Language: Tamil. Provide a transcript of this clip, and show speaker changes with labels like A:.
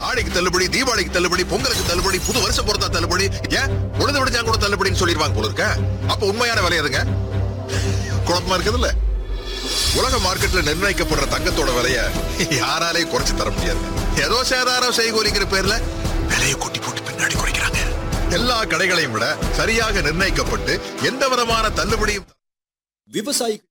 A: ஆடிக்கு தள்ளுபடி, தீபாவளிக்கு தள்ளுபடி, பொங்கலுக்கு தள்ளுபடி, புது வருஷம் பொறுத்தா தள்ளுபடி, ஏன் உழுது விடுச்சா கூட தள்ளுபடின்னு சொல்லிடுவாங்க போல இருக்க. அப்ப உண்மையான விலை எதுங்க? குழப்பமா இருக்குதுல்ல. உலக மார்க்கெட்ல நிர்ணயிக்கப்படுற தங்கத்தோட விலைய யாராலையும் குறைச்சு தர முடியாது. ஏதோ சேதாரம் செய்கூலிங்கிற பேர்ல விலையை கொட்டி போட்டு பின்னாடி குறைக்கிறாங்க. எல்லா கடைகளையும் விட சரியாக நிர்ணயிக்கப்பட்டு எந்த விதமான தள்ளுபடியும்
B: விவசாயி